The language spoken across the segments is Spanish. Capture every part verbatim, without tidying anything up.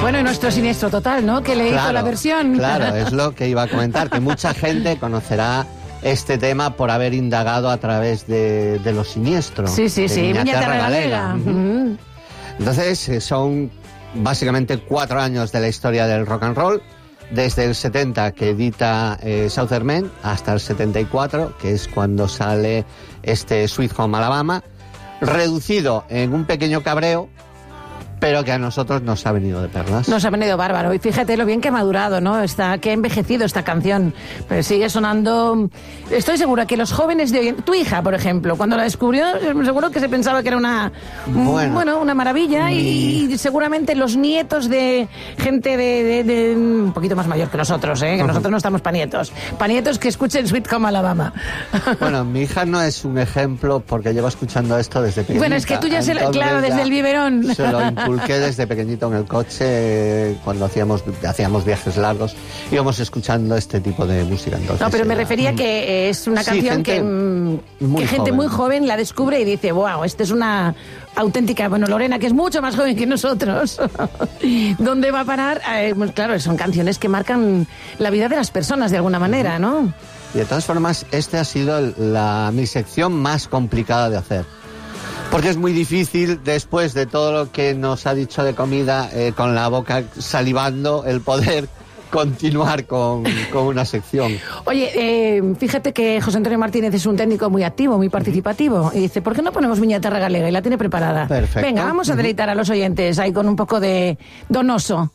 Bueno, y nuestro Siniestro Total, ¿no? Que le claro, hizo la versión. Claro, es lo que iba a comentar, que mucha gente conocerá este tema por haber indagado a través de, de Los Siniestros. Sí, sí, sí, Viñaterra Galega. Uh-huh. Entonces, eh, son básicamente cuatro años de la historia del rock and roll, desde el setenta, que edita eh, Southern Men, hasta el setenta y cuatro, que es cuando sale este Sweet Home Alabama, reducido en un pequeño cabreo, pero que a nosotros nos ha venido de perlas. Nos ha venido bárbaro. Y fíjate lo bien que ha madurado, ¿no? Está, que ha envejecido esta canción. Pero sigue sonando... Estoy segura que los jóvenes de hoy... Tu hija, por ejemplo, cuando la descubrió, seguro que se pensaba que era una... Bueno, bueno una maravilla. Y, y seguramente los nietos de gente de, de, de... un poquito más mayor que nosotros, ¿eh? Que nosotros no estamos pa' nietos. Pa' nietos que escuchen Sweet Home Alabama. Bueno, mi hija no es un ejemplo porque llevo escuchando esto desde pequeñita. Bueno, es que tú ya se la... Claro, desde el biberón. Se lo inculqué desde pequeñito en el coche, cuando hacíamos hacíamos viajes largos, íbamos escuchando este tipo de música. Entonces, no, pero me era... refería que es una canción sí, gente que, muy que gente joven. muy joven la descubre y dice, wow, esta es una auténtica... Bueno, Lorena, que es mucho más joven que nosotros. ¿Dónde va a parar? Eh, pues claro, son canciones que marcan la vida de las personas de alguna manera, ¿no? Y de todas formas, esta ha sido la, mi sección más complicada de hacer. Porque es muy difícil, después de todo lo que nos ha dicho de comida, eh, con la boca salivando, el poder continuar con, con una sección. Oye, eh, fíjate que José Antonio Martínez es un técnico muy activo, muy participativo. Y dice, ¿por qué no ponemos Viñaterra Galega? Y la tiene preparada. Perfecto. Venga, vamos a deleitar a los oyentes ahí con un poco de Donoso.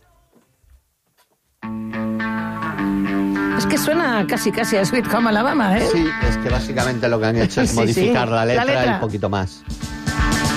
Es que suena casi casi a Sweet Home Alabama, ¿eh? Sí, es que básicamente lo que han hecho es sí, modificar sí. la letra, la letra y un poquito más.